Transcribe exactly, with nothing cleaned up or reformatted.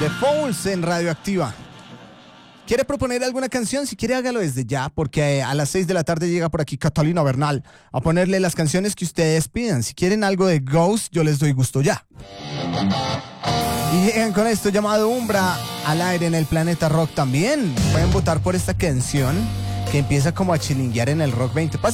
The Fouls en Radioactiva. ¿Quiere proponer alguna canción? Si quiere, hágalo desde ya, porque a las seis de la tarde llega por aquí Catalina Bernal a ponerle las canciones que ustedes pidan. Si quieren algo de Ghost, yo les doy gusto ya. Y llegan con esto llamado Umbra al aire en el Planeta Rock también. Pueden votar por esta canción que empieza como a chilinguear en el Rock veinte.